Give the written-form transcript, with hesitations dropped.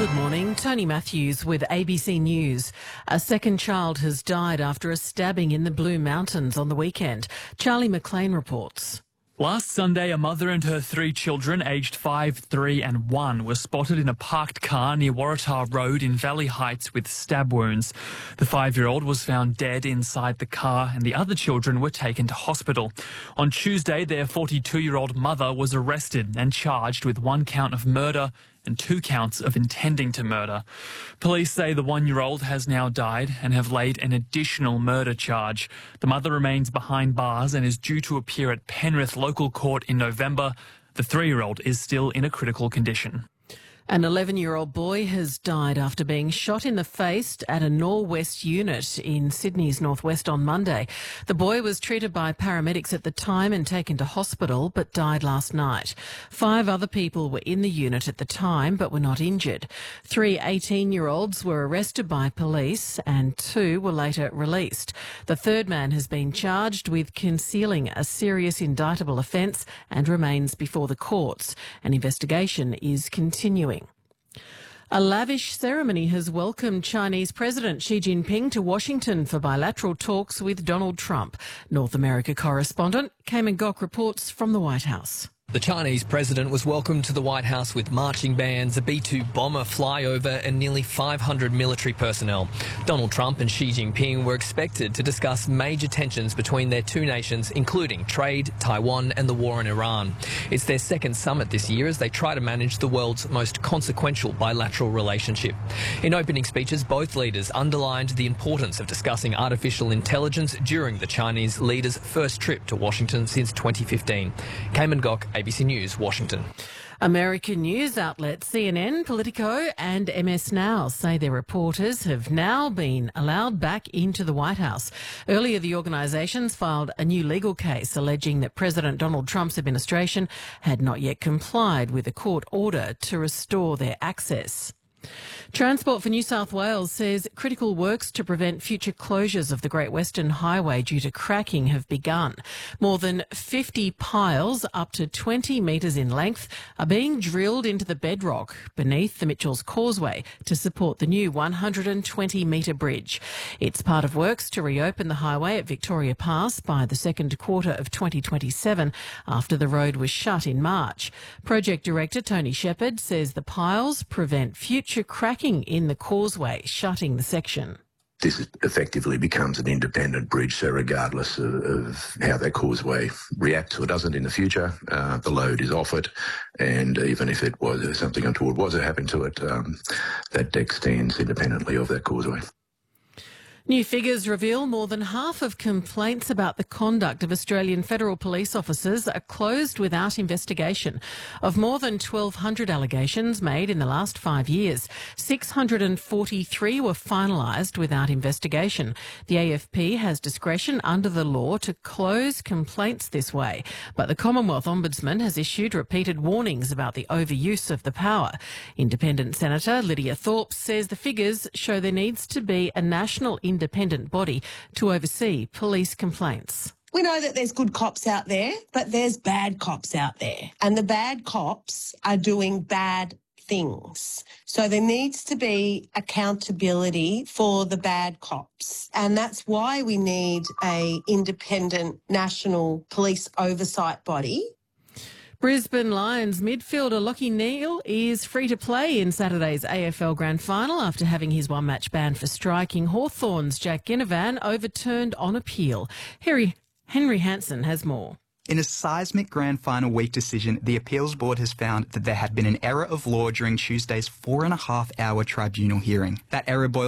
Good morning. Tony Matthews with ABC News. A second child has died after a stabbing in the Blue Mountains on the weekend. Charlie McLean reports. Last Sunday, a mother and her 3 children, aged 5, 3 and 1, were spotted in a parked car near Waratah Road in Valley Heights with stab wounds. The 5-year-old was found dead inside the car and the other children were taken to hospital. On Tuesday, their 42-year-old mother was arrested and charged with 1 count of murder and 2 counts of intending to murder. Police say the 1-year-old has now died and have laid an additional murder charge. The mother remains behind bars and is due to appear at Penrith Local Court in November. The 3-year-old is still in a critical condition. An 11-year-old boy has died after being shot in the face at a Norwest unit in Sydney's northwest on Monday. The boy was treated by paramedics at the time and taken to hospital, but died last night. 5 other people were in the unit at the time, but were not injured. 3 18-year-olds were arrested by police and 2 were later released. The 3rd man has been charged with concealing a serious indictable offence and remains before the courts. An investigation is continuing. A lavish ceremony has welcomed Chinese President Xi Jinping to Washington for bilateral talks with Donald Trump. North America correspondent Cayman Gok reports from the White House. The Chinese president was welcomed to the White House with marching bands, a B-2 bomber flyover and nearly 500 military personnel. Donald Trump and Xi Jinping were expected to discuss major tensions between their 2 nations, including trade, Taiwan and the war in Iran. It's their 2nd summit this year as they try to manage the world's most consequential bilateral relationship. In opening speeches, both leaders underlined the importance of discussing artificial intelligence during the Chinese leaders' first trip to Washington since 2015. Cayman Gok, ABC News, Washington. American news outlets CNN, Politico and MS Now say their reporters have now been allowed back into the White House. Earlier, the organisations filed a new legal case alleging that President Donald Trump's administration had not yet complied with a court order to restore their access. Transport for New South Wales says critical works to prevent future closures of the Great Western Highway due to cracking have begun. More than 50 piles up to 20 metres in length are being drilled into the bedrock beneath the Mitchells Causeway to support the new 120-metre bridge. It's part of works to reopen the highway at Victoria Pass by the second quarter of 2027 after the road was shut in March. Project Director Tony Shepherd says the piles prevent future cracking in the causeway, shutting the section. This effectively becomes an independent bridge, so regardless of how that causeway reacts or doesn't in the future, the load is off it, and even if it was something untoward was to happen to it, that deck stands independently of that causeway. New figures reveal more than half of complaints about the conduct of Australian federal police officers are closed without investigation. Of more than 1,200 allegations made in the last 5 years, 643 were finalised without investigation. The AFP has discretion under the law to close complaints this way, but the Commonwealth Ombudsman has issued repeated warnings about the overuse of the power. Independent Senator Lydia Thorpe says the figures show there needs to be a national independent body to oversee police complaints. We know that there's good cops out there, but there's bad cops out there. And the bad cops are doing bad things. So there needs to be accountability for the bad cops. And that's why we need an independent national police oversight body. Brisbane Lions midfielder Lachie Neale is free to play in Saturday's AFL Grand Final after having his 1-match ban for striking Hawthorn's Jack Ginnivan overturned on appeal. Henry Hansen has more. In a seismic Grand Final week decision, the appeals board has found that there had been an error of law during Tuesday's 4.5-hour tribunal hearing. That error boiled